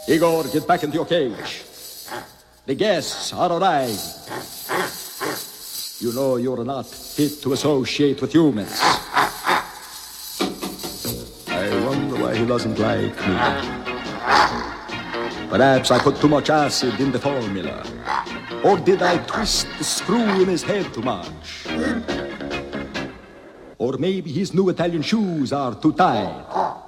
Igor, get back into your cage. The guests are arriving. You know you're not fit to associate with humans. I wonder why he doesn't like me. Perhaps I put too much acid in the formula. Or did I twist the screw in his head too much? Or maybe his new Italian shoes are too tight.